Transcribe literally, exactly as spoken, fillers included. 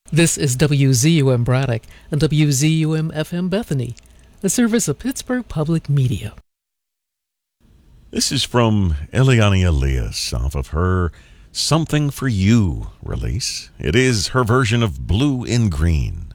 This is W Z U M Braddock and W Z U M F M Bethany, a service of Pittsburgh Public Media. This is from Eliane Elias off of her Something for You release. It is her version of Blue in Green.